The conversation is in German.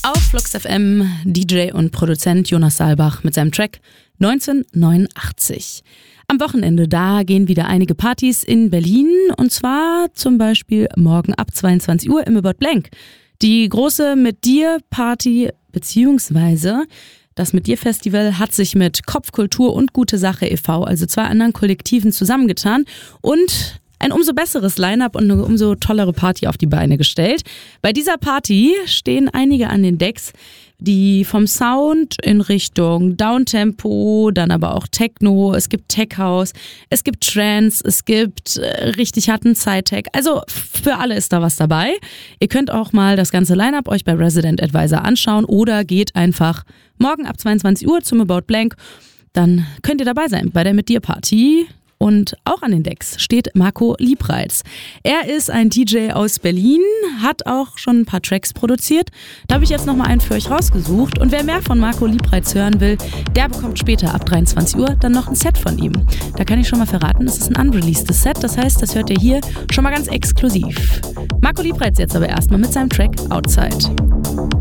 Auf Flux FM DJ und Produzent Jonas Saalbach mit seinem Track 1989. Am Wochenende, da gehen wieder einige Partys in Berlin und zwar zum Beispiel morgen ab 22 Uhr im About Blank. Die große Mit dir Party beziehungsweise das Mit dir Festival hat sich mit Kopfkultur und Gute Sache e.V., also zwei anderen Kollektiven, zusammengetan und ein umso besseres Line-Up und eine umso tollere Party auf die Beine gestellt. Bei dieser Party stehen einige an den Decks, die vom Sound in Richtung Downtempo, dann aber auch Techno, es gibt Tech House, es gibt Trance, es gibt richtig harten Side-Tech. Also für alle ist da was dabei. Ihr könnt auch mal das ganze Line-Up euch bei Resident Advisor anschauen oder geht einfach morgen ab 22 Uhr zum About Blank. Dann könnt ihr dabei sein bei der Mit dir Party. Und auch an den Decks steht Marco Liebreitz. Er ist ein DJ aus Berlin, hat auch schon ein paar Tracks produziert. Da habe ich jetzt nochmal einen für euch rausgesucht. Und wer mehr von Marco Liebreitz hören will, der bekommt später ab 23 Uhr dann noch ein Set von ihm. Da kann ich schon mal verraten, es ist ein unreleastes Set. Das heißt, das hört ihr hier schon mal ganz exklusiv. Marco Liebreitz jetzt aber erstmal mit seinem Track Outside.